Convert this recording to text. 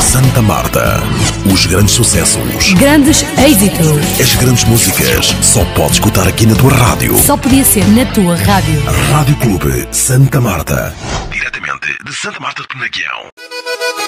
Santa Marta. Os grandes sucessos. Grandes êxitos. As grandes músicas. Só podes escutar aqui na tua rádio. Só podia ser na tua rádio. Rádio Clube Santa Marta. Diretamente de Santa Marta de Penaguião.